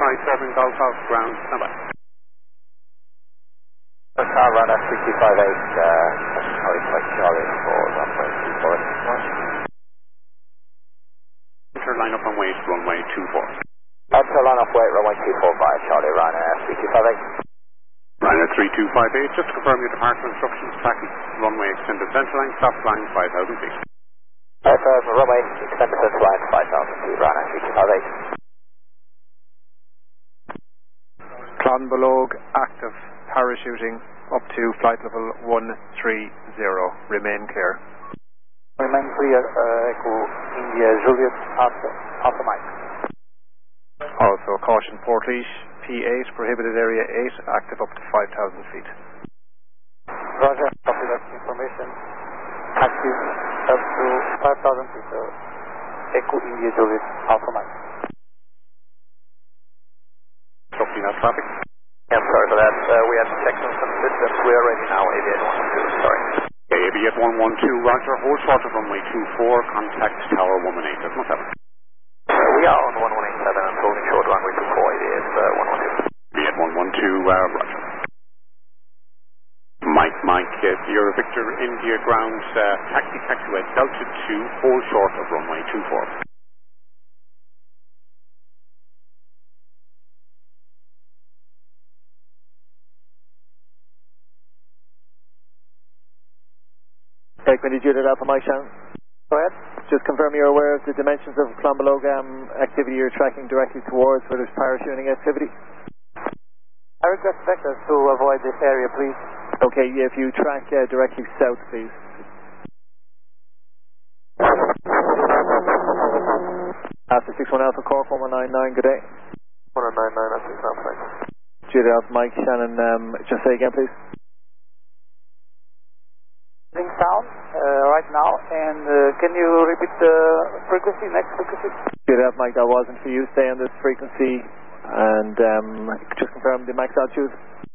7 Golf House ground, stand by. Car runner 328, Charlie for runway 24. Enter line up on way to runway 24. Enter line up weight, runway 24 via Charlie, Ryanair 3258. Ryanair 3258, just to confirm your departure instructions, taxi, runway extended central line, stop flying 5,000 feet. Runway extended central line 5,000 feet, Ryanair 3258. Clonbalog, active, parachuting up to flight level 130, remain clear. Remain clear, Echo India Juliet, after Mike. Also, caution Portleash, P8, prohibited area 8, active up to 5,000 feet. Roger, copy that information. Active up to 5,000 feet, Echo India Juliet, Alpha Mike. Copy that traffic. Yeah, sorry for that. We had to check some systems. We are ready now, Aviate 112, sorry. Okay, Aviate 112, roger, hold short of runway 24, contact tower 118, that's not happening. We are on 1187 and holding short runway 24, Aviate 112. Aviate 112, roger. Mike, you're Victor India ground, taxiway Delta 2, hold short of runway 24. Take me to Juliet Alpha Mike Shannon. Go ahead. Just confirm you're aware of the dimensions of Clonbalog activity you're tracking directly towards where there's parachuting activity. I request vectors to avoid this area, please. Okay, yeah, if you track directly south, please. After 61 Alpha Corp 1199, good day. 1199, that's 6 Alpha. Juliet Alpha Mike Shannon, just say again, please. Sound right now, and can you repeat the frequency, next frequency? Juliet Alpha Mike, that wasn't for you. Stay on this frequency, and just confirm the max altitude.